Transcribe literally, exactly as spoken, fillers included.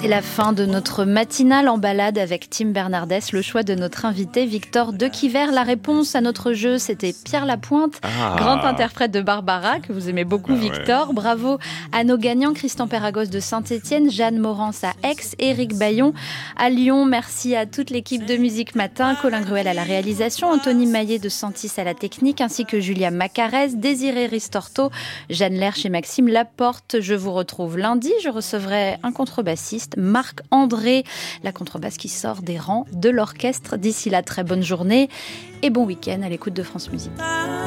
C'est la fin de notre matinale en balade avec Tim Bernardès. Le choix de notre invité, Victor Dequiver. La réponse à notre jeu, c'était Pierre Lapointe, ah. grand interprète de Barbara, que vous aimez beaucoup, ah Victor. Ouais. Bravo à nos gagnants, Christian Peragos de Saint-Étienne, Jeanne Morance à Aix, Éric Bayon à Lyon. Merci à toute l'équipe de Musique Matin, Colin Gruel à la réalisation, Anthony Maillet de Santis à la technique, ainsi que Julia Macarès, Désiré Ristorto, Jeanne Lerche et Maxime Laporte. Je vous retrouve lundi. Je recevrai un contrebassiste, Marc-André, la contrebasse qui sort des rangs de l'orchestre. D'ici là, très bonne journée et bon week-end à l'écoute de France Musique.